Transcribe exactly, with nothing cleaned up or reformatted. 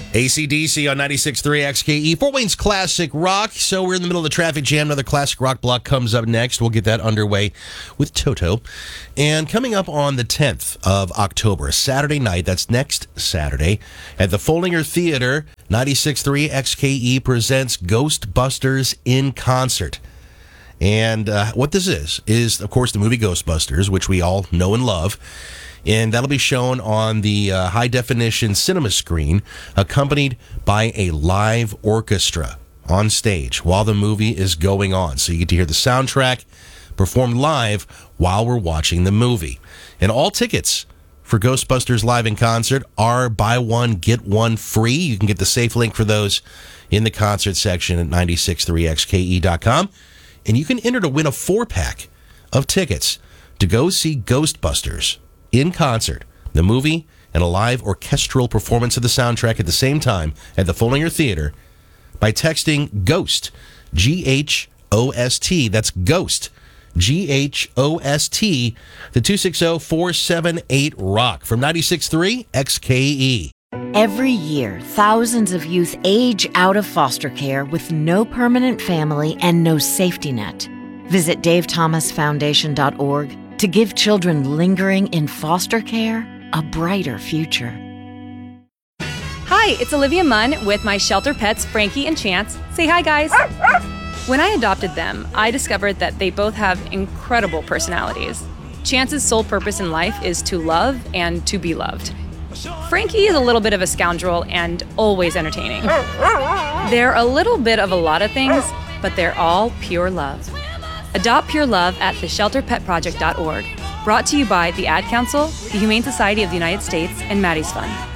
A C D C on ninety-six point three X K E, Fort Wayne's Classic Rock. So we're in the middle of the traffic jam. Another Classic Rock block comes up next. We'll get that underway with Toto. And coming up on the tenth of October, a Saturday night, that's next Saturday, at the Follinger Theater, ninety-six point three X K E presents Ghostbusters in concert. And uh, what this is, is, of course, the movie Ghostbusters, which we all know and love. And that'll be shown on the uh, high-definition cinema screen, accompanied by a live orchestra on stage while the movie is going on. So you get to hear the soundtrack performed live while we're watching the movie. And all tickets for Ghostbusters Live in Concert are buy one, get one free. You can get the safe link for those in the concert section at ninety-six point three X K E dot com. And you can enter to win a four-pack of tickets to go see Ghostbusters in concert, the movie, and a live orchestral performance of the soundtrack at the same time at the Follinger Theater by texting GHOST, G H O S T. That's GHOST, G H O S T, to two six zero, four seven eight, ROCK from ninety-six point three X K E. Every year, thousands of youth age out of foster care with no permanent family and no safety net. Visit dave thomas foundation dot org to give children lingering in foster care a brighter future. Hi, it's Olivia Munn with my shelter pets, Frankie and Chance. Say hi, guys. When I adopted them, I discovered that they both have incredible personalities. Chance's sole purpose in life is to love and to be loved. Frankie is a little bit of a scoundrel and always entertaining. They're a little bit of a lot of things, but they're all pure love. Adopt pure love at the shelter pet project dot org. Brought to you by the Ad Council, the Humane Society of the United States, and Maddie's Fund.